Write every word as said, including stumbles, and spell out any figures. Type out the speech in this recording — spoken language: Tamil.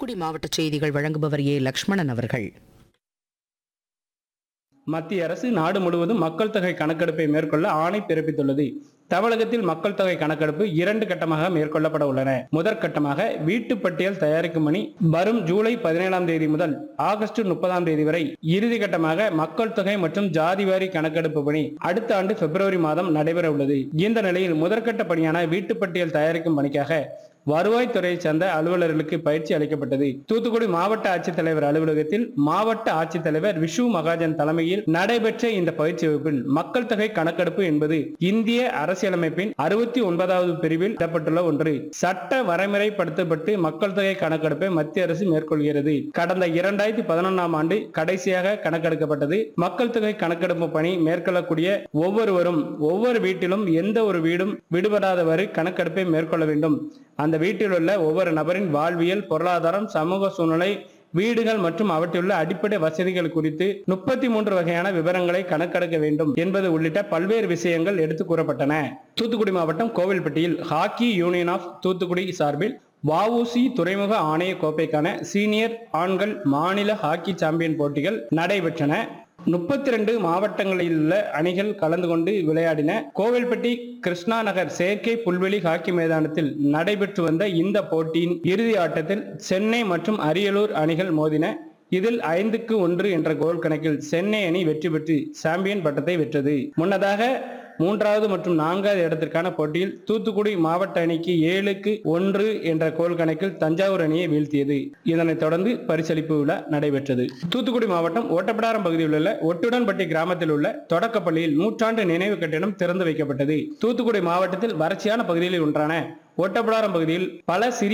தூத்துக்குடி மாவட்ட செய்திகள் வழங்குபவர் ஏ லட்சுமணன் அவர்கள். மத்திய அரசு நாடு முழுவதும் மக்கள் தொகை கணக்கெடுப்பை மேற்கொள்ள ஆணை பிறப்பித்துள்ளது. தமிழகத்தில் மக்கள் தொகை கணக்கெடுப்பு இரண்டு கட்டமாக மேற்கொள்ளப்பட உள்ளன. முதற்கட்டமாக வீட்டு பட்டியல் தயாரிக்கும் பணி வரும் ஜூலை பதினேழாம் தேதி முதல் ஆகஸ்ட் முப்பதாம் தேதி வரை, இறுதி கட்டமாக மக்கள் தொகை மற்றும் ஜாதிவாரி கணக்கெடுப்பு பணி அடுத்த ஆண்டு பிப்ரவரி மாதம் நடைபெற உள்ளது. இந்த நிலையில் முதற்கட்ட பணியான வீட்டு பட்டியல் தயாரிக்கும் பணிக்காக வருவாய்த்துறையை சேர்ந்த அலுவலர்களுக்கு பயிற்சி அளிக்கப்பட்டது. தூத்துக்குடி மாவட்ட ஆட்சித்தலைவர் அலுவலகத்தில் மாவட்ட ஆட்சித்தலைவர் விஷு மகாஜன் தலைமையில் நடைபெற்ற இந்த பயிற்சி வகுப்பில் மக்கள் தொகை கணக்கெடுப்பு என்பது இந்திய அரசியலமைப்பின் அறுபத்தி ஒன்பதாவது பிரிவில் இடப்பட்டுள்ள ஒன்று. சட்ட வரைமுறைப்படுத்தப்பட்டு மக்கள் தொகை கணக்கெடுப்பை மத்திய அரசு மேற்கொள்கிறது. கடந்த இரண்டாயிரத்தி பதினொன்றாம் ஆண்டு கடைசியாக கணக்கெடுக்கப்பட்டது. மக்கள் தொகை கணக்கெடுப்பு பணி மேற்கொள்ளக்கூடிய ஒவ்வொருவரும் ஒவ்வொரு வீட்டிலும் எந்த ஒரு வீடும் விடுபடாதவாறு கணக்கெடுப்பை மேற்கொள்ள வேண்டும். அந்த வீட்டில் உள்ள ஒவ்வொரு நபரின் வாழ்வியல், பொருளாதாரம், சமூக சூழ்நிலை, வீடுகள் மற்றும் அவற்றிலுள்ள அடிப்படை வசதிகள் குறித்து முப்பத்தி மூன்று வகையான விவரங்களை கணக்கெடுக்க வேண்டும் என்பது உள்ளிட்ட பல்வேறு விஷயங்கள் எடுத்து கூறப்பட்டன. தூத்துக்குடி மாவட்டம் கோவில்பட்டியில் ஹாக்கி யூனியன் ஆஃப் தூத்துக்குடி சார்பில் வஉசி துறைமுக ஆணைய கோப்பைக்கான சீனியர் ஆண்கள் மாநில ஹாக்கி சாம்பியன் போட்டிகள் நடைபெற்றன. முப்பத்தி இரண்டு மாவட்டங்களில் உள்ள அணிகள் கலந்து கொண்டு விளையாடின. கோவில்பட்டி கிருஷ்ணா நகர் செயற்கை புல்வெளி ஹாக்கி மைதானத்தில் நடைபெற்று வந்த இந்த போட்டியின் இறுதி ஆட்டத்தில் சென்னை மற்றும் அரியலூர் அணிகள் மோதின. இதில் ஐந்துக்கு ஒன்று என்ற கோல் கணக்கில் சென்னை அணி வெற்றி பெற்று சாம்பியன் பட்டத்தை வென்றது. முன்னதாக மூன்றாவது மற்றும் நான்காவது இடத்திற்கான போட்டியில் தூத்துக்குடி மாவட்ட அணிக்கு ஏழுக்கு ஒன்று என்ற கோல் கணக்கில் தஞ்சாவூர் அணியை வீழ்த்தியது. இதனைத் தொடர்ந்து பரிசளிப்பு விழா நடைபெற்றது. தூத்துக்குடி மாவட்டம் ஓட்டப்பிடாரம் பகுதியில் உள்ள ஒட்டுடன்பட்டி கிராமத்தில் உள்ள தொடக்கப்பள்ளியில் நூற்றாண்டு நினைவு கட்டிடம் திறந்து வைக்கப்பட்டது. தூத்துக்குடி மாவட்டத்தில் வறட்சியான பகுதிகளில் ஒன்றான ஒட்டப்பிடாரம் பகுதியில் பல சிறிய